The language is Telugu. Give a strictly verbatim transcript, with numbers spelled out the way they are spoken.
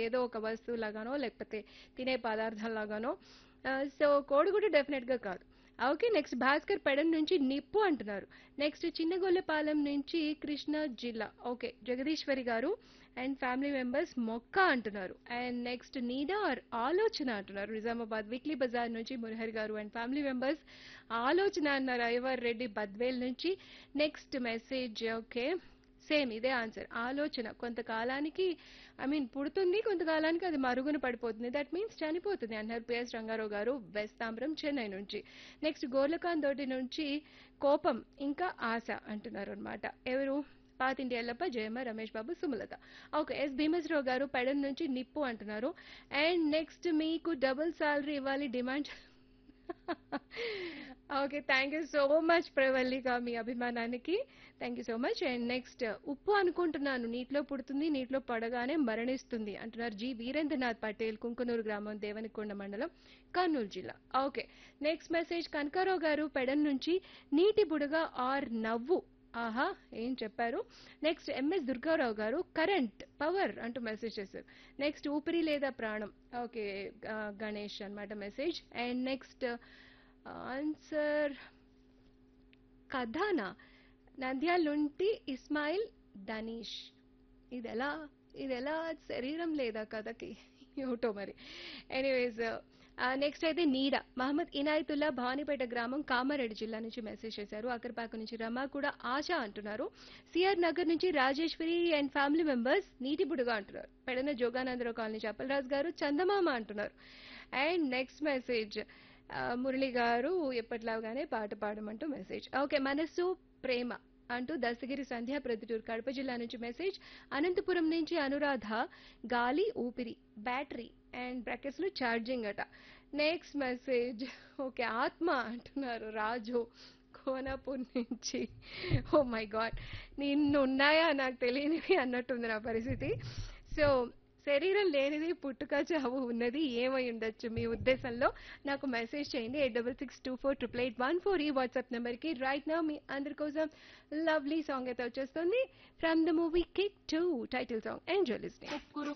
ఏదో ఒక వస్తువు లాగానో లేకపోతే తినే పదార్థం లాగానో. సో కోడిగుడ్డు డెఫినెట్ గా కాదు. ఓకే, నెక్స్ట్ భాస్కర్ పెడన్ నుంచి నిప్పు అంటున్నారు. నెక్స్ట్ చిన్నగొల్లపాలెం నుంచి కృష్ణా జిల్లా. ఓకే, జగదీశ్వరి గారు అండ్ ఫ్యామిలీ మెంబర్స్ మొక్క అంటున్నారు. అండ్ నెక్స్ట్ నీడా ఆర్ ఆలోచన అంటున్నారు. నిజామాబాద్ వీక్లీ బజార్ నుంచి మురహరి గారు అండ్ ఫ్యామిలీ మెంబర్స్ ఆలోచన అన్నారు. అయ్యవార్ రెడ్డి బద్వేల్ నుంచి. నెక్స్ట్ మెసేజ్ ఓకే, సేమ్ ఇదే ఆన్సర్. ఆలోచన కొంతకాలానికి ఐ మీన్ పుడుతుంది, కొంతకాలానికి అది మరుగున పడిపోతుంది, దట్ మీన్స్ చనిపోతుంది అన్నారు పిఎస్ రంగారావు గారు వెస్తాంబరం చెన్నై నుంచి. నెక్స్ట్ గోర్లకాన్ తోటి నుంచి కోపం ఇంకా ఆశ అంటున్నారు అనమాట. ఎవరు? పాతింటి ఎల్లప్ప, జయమ్మ, రమేష్ బాబు, సుమలత. ఓకే, ఎస్ భీమేశ్వరరావు గారు పెడన్ నుంచి నిప్పు అంటున్నారు. అండ్ నెక్స్ట్ మీకు డబుల్ సాలరీ ఇవ్వాలి demand. Okay, thank you so much Pravallika, మీ అభిమానానికి thank you so much. And next ఉప్పు అనుకుంటున్నాను, నీటిలో పుడుతుంది, నీటిలో పడగానే మరణిస్తుంది అంటున్నారు జి వీరేంద్రనాథ్ పటేల్, కుంకునూరు గ్రామం, దేవనికొండ మండలం, కర్నూలు జిల్లా. ఓకే, నెక్స్ట్ మెసేజ్ కనకారావు గారు పెడన్ నుంచి నీటి బుడగ ఆర్ నవ్వు. ఆహా, ఏం చెప్పారు. నెక్స్ట్ ఎంఎస్ దుర్గారావు గారు కరెంట్ పవర్ అంటూ మెసేజ్ చేశారు. నెక్స్ట్ ఊపిరి లేదా ప్రాణం. ఓకే, గణేష్ అన్నమాట message. And next answer కథానా, Nandyal నుండి ఇస్మాయిల్ దనీష్. ఇది ఎలా ఇది ఎలా శరీరం లేదా కథకి, ఏమిటో మరి. ఎనీవేస్ నెక్స్ట్ అయితే నీడ, మహమ్మద్ ఇనాయతుల్లా, భావనిపేట గ్రామం, కామారెడ్డి జిల్లా నుంచి మెసేజ్ చేశారు. అక్కరపాక నుంచి రమ కూడా ఆశ అంటున్నారు. సిఆర్ నగర్ నుంచి రాజేశ్వరి అండ్ ఫ్యామిలీ మెంబర్స్ నీటి బుడుగా అంటున్నారు. పెడన జోగానందరావు కాలనీ చప్పలరాజు గారు చందమామ అంటున్నారు. అండ్ నెక్స్ట్ మెసేజ్ మురళి గారు ఎప్పట్లాగానే పాట పాడమంటూ మెసేజ్. ఓకే, మనస్సు ప్రేమ అంటూ దస్తగిరి సంధ్య ప్రొద్దుటూరు కడప జిల్లా నుంచి మెసేజ్. అనంతపురం నుంచి అనురాధ గాలి ఊపిరి బ్యాటరీ అండ్ బ్రాకెట్స్ లో ఛార్జింగ్ అట. నెక్స్ట్ మెసేజ్ ఓకే ఆత్మ అంటున్నారు రాజు కోనాపూర్ నుంచి. ఓ మై గాడ్, నిన్ను ఉన్నాయా నాకు తెలియనివి అన్నట్టుంది నా పరిస్థితి. సో శరీరం లేనిది పుట్టుక చావు ఉన్నది ఏమై ఉండొచ్చు మీ ఉద్దేశంలో? నాకు మెసేజ్ చేయండి eight double six two four triple eight one four ఈ వాట్సాప్ నెంబర్ కి. రైట్ నౌ మీ అందరి కోసం లవ్లీ సాంగ్ అయితే వచ్చేస్తుంది from the movie kick two title song. Enjoy listening.